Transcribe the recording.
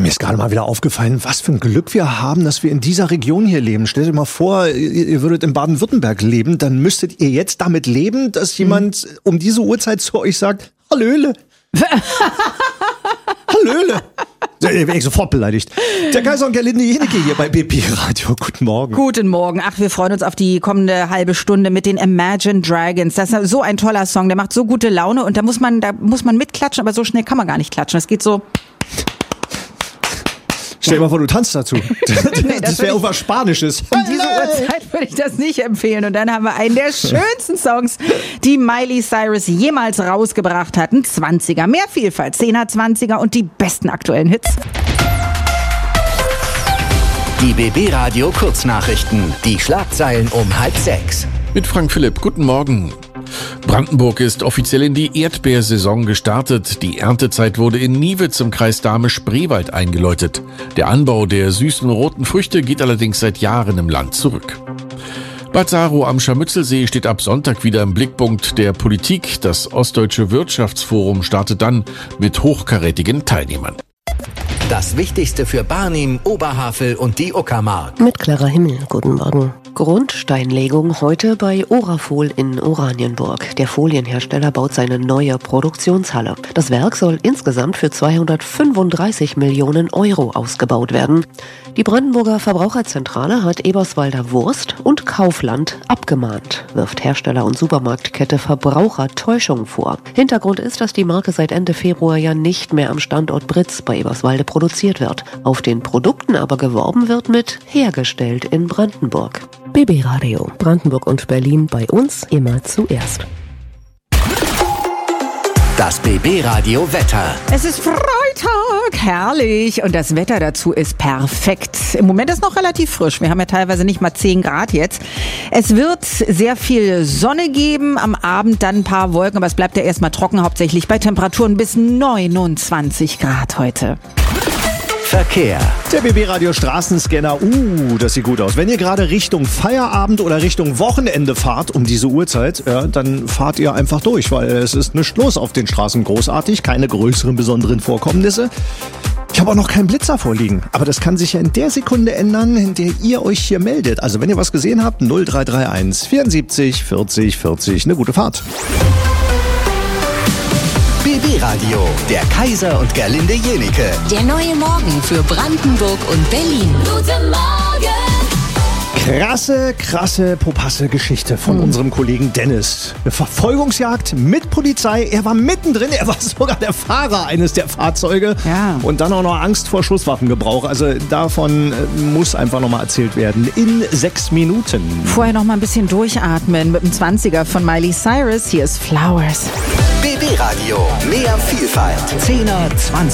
mir ist gerade mal wieder aufgefallen, was für ein Glück wir haben, dass wir in dieser Region hier leben. Stellt euch mal vor, ihr würdet in Baden-Württemberg leben, dann müsstet ihr jetzt damit leben, dass jemand um diese Uhrzeit zu euch sagt, Hallöle. Hallöle. Da wäre ich sofort beleidigt. Der Kaiser und Gerlinde Jenecke hier bei BB Radio. Guten Morgen. Guten Morgen. Ach, wir freuen uns auf die kommende halbe Stunde mit den Imagine Dragons. Das ist so ein toller Song, der macht so gute Laune und da muss man mitklatschen, aber so schnell kann man gar nicht klatschen. Das geht so... Stell dir mal vor, du tanzt dazu. Nee, das wäre irgendwas Spanisches. Um diese Uhrzeit würde ich das nicht empfehlen. Und dann haben wir einen der schönsten Songs, die Miley Cyrus jemals rausgebracht hat. Ein 20er, mehr Vielfalt, 10er, 20er und die besten aktuellen Hits. Die BB Radio Kurznachrichten. Die Schlagzeilen um 5:30. Mit Frank Philipp, guten Morgen. Brandenburg ist offiziell in die Erdbeersaison gestartet. Die Erntezeit wurde in Niewitz im Kreis Dahme-Spreewald eingeläutet. Der Anbau der süßen roten Früchte geht allerdings seit Jahren im Land zurück. Bad Saro am Scharmützelsee steht ab Sonntag wieder im Blickpunkt der Politik. Das Ostdeutsche Wirtschaftsforum startet dann mit hochkarätigen Teilnehmern. Das Wichtigste für Barnim, Oberhavel und die Uckermark. Mit Clara Himmel, guten Morgen. Grundsteinlegung heute bei Orafol in Oranienburg. Der Folienhersteller baut seine neue Produktionshalle. Das Werk soll insgesamt für 235 Millionen Euro ausgebaut werden. Die Brandenburger Verbraucherzentrale hat Eberswalder Wurst und Kaufland abgemahnt, wirft Hersteller und Supermarktkette Verbrauchertäuschung vor. Hintergrund ist, dass die Marke seit Ende Februar ja nicht mehr am Standort Britz bei Eberswalde produziert wird. Auf den Produkten aber geworben wird mit hergestellt in Brandenburg. BB Radio, Brandenburg und Berlin bei uns immer zuerst. Das BB Radio Wetter. Es ist Freitag, herrlich. Und das Wetter dazu ist perfekt. Im Moment ist noch relativ frisch. Wir haben ja teilweise nicht mal 10 Grad jetzt. Es wird sehr viel Sonne geben. Am Abend dann ein paar Wolken. Aber es bleibt ja erstmal trocken, hauptsächlich bei Temperaturen bis 29 Grad heute. Verkehr. Der BB Radio Straßenscanner, das sieht gut aus. Wenn ihr gerade Richtung Feierabend oder Richtung Wochenende fahrt um diese Uhrzeit, ja, dann fahrt ihr einfach durch, weil es ist nichts los auf den Straßen, großartig, keine größeren besonderen Vorkommnisse. Ich habe auch noch keinen Blitzer vorliegen, aber das kann sich ja in der Sekunde ändern, in der ihr euch hier meldet. Also wenn ihr was gesehen habt, 0331 74 40 40, eine gute Fahrt. BB Radio, der Kaiser und Gerlinde Jenecke. Der neue Morgen für Brandenburg und Berlin. Guten Morgen! Krasse Popasse Geschichte von unserem Kollegen Dennis. Eine Verfolgungsjagd mit Polizei. Er war mittendrin, er war sogar der Fahrer eines der Fahrzeuge. Ja. Und dann auch noch Angst vor Schusswaffengebrauch. Also davon muss einfach nochmal erzählt werden. In 6 Minuten. Vorher noch mal ein bisschen durchatmen mit dem 20er von Miley Cyrus. Hier ist Flowers. BB Radio, mehr Vielfalt. 10er, 20er.